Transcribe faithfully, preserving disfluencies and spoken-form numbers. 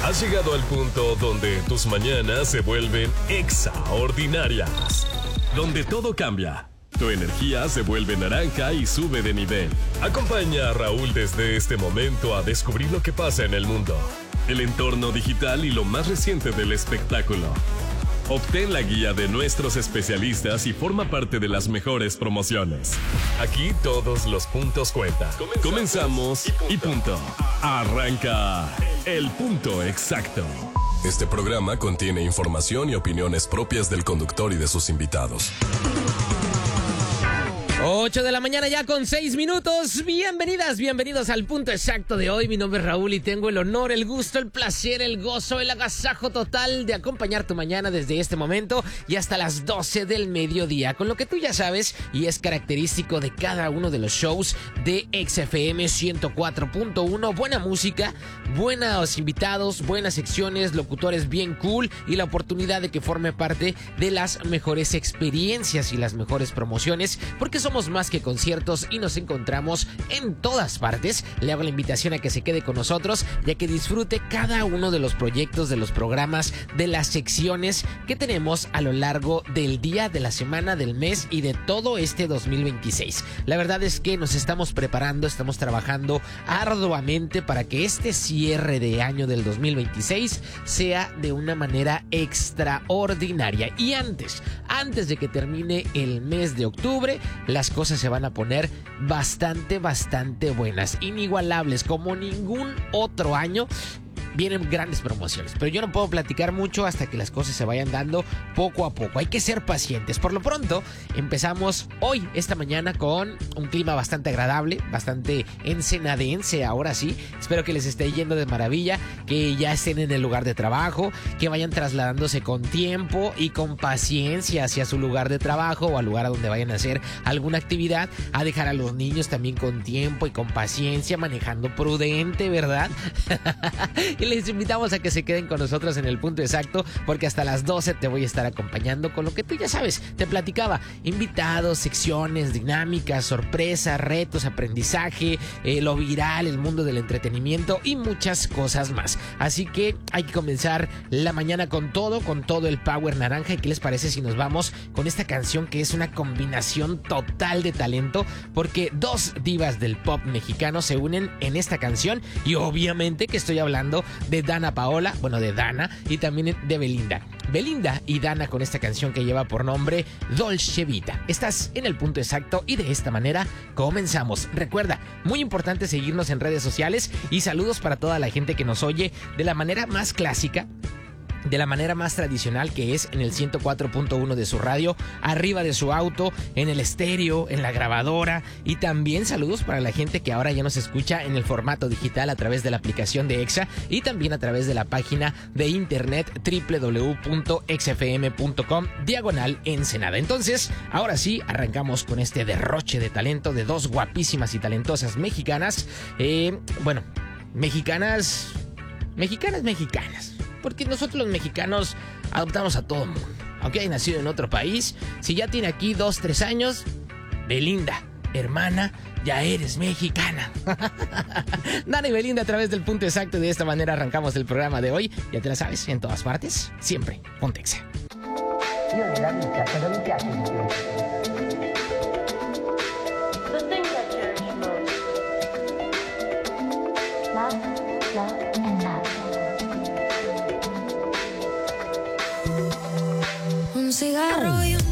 Has llegado al punto donde tus mañanas se vuelven extraordinarias, donde todo cambia. Tu energía se vuelve naranja y sube de nivel. Acompaña a Raúl desde este momento a descubrir lo que pasa en el mundo, el entorno digital y lo más reciente del espectáculo. Obtén la guía de nuestros especialistas y forma parte de las mejores promociones. Aquí todos los puntos cuentan. Comenzamos, Comenzamos y, punto. y punto. Arranca el punto exacto. Este programa contiene información y opiniones propias del conductor y de sus invitados. ocho de la mañana ya con seis minutos. Bienvenidas, bienvenidos al punto exacto de hoy. Mi nombre es Raúl y tengo el honor, el gusto, el placer, el gozo, el agasajo total de acompañar tu mañana desde este momento y hasta las doce del mediodía. Con lo que tú ya sabes y es característico de cada uno de los shows de X F M ciento cuatro punto uno. Buena música, buenos invitados, buenas secciones, locutores bien cool y la oportunidad de que forme parte de las mejores experiencias y las mejores promociones, porque son Somos más que conciertos y nos encontramos en todas partes. Le hago la invitación a que se quede con nosotros y a que disfrute cada uno de los proyectos, de los programas, de las secciones que tenemos a lo largo del día, de la semana, del mes y de todo este dos mil veintiséis. La verdad es que nos estamos preparando, estamos trabajando arduamente para que este cierre de año del dos mil veintiséis sea de una manera extraordinaria. Y antes, antes de que termine el mes de octubre, la las cosas se van a poner bastante, bastante buenas, inigualables, como ningún otro año. Vienen grandes promociones, pero yo no puedo platicar mucho hasta que las cosas se vayan dando poco a poco. Hay que ser pacientes. Por lo pronto, empezamos hoy, esta mañana, con un clima bastante agradable, bastante ensenadense, ahora sí. Espero que les esté yendo de maravilla, que ya estén en el lugar de trabajo, que vayan trasladándose con tiempo y con paciencia hacia su lugar de trabajo o al lugar a donde vayan a hacer alguna actividad, a dejar a los niños también con tiempo y con paciencia, manejando prudente, ¿verdad? Y les invitamos a que se queden con nosotros en el punto exacto, porque hasta las doce te voy a estar acompañando con lo que tú ya sabes. Te platicaba, invitados, secciones, dinámicas, sorpresas, retos, aprendizaje, eh, lo viral, el mundo del entretenimiento y muchas cosas más. Así que hay que comenzar la mañana con todo, con todo el power naranja. ¿Y qué les parece si nos vamos con esta canción que es una combinación total de talento? Porque dos divas del pop mexicano se unen en esta canción y obviamente que estoy hablando de Dana Paola, bueno, de Dana y también de Belinda. Belinda y Dana con esta canción que lleva por nombre Dolce Vita. Estás en el punto exacto y de esta manera comenzamos. Recuerda, muy importante seguirnos en redes sociales y saludos para toda la gente que nos oye de la manera más clásica, de la manera más tradicional, que es en el ciento cuatro punto uno de su radio, arriba de su auto, en el estéreo, en la grabadora. Y también saludos para la gente que ahora ya nos escucha en el formato digital a través de la aplicación de Exa y también a través de la página de internet doble u doble u doble u punto x f m punto com diagonal Ensenada. Entonces, ahora sí, arrancamos con este derroche de talento de dos guapísimas y talentosas mexicanas. Eh, bueno, mexicanas, mexicanas, mexicanas. Porque nosotros los mexicanos adoptamos a todo mundo, aunque haya nacido en otro país. Si ya tiene aquí dos, tres años, Belinda, hermana, ya eres mexicana. Dana y Belinda a través del punto exacto. De esta manera arrancamos el programa de hoy. Ya te la sabes, en todas partes, siempre, ponte Exa. Io nella vita, cosa mi piace di più? The thing that cherish most. Love, love, and love. Un cigarro y un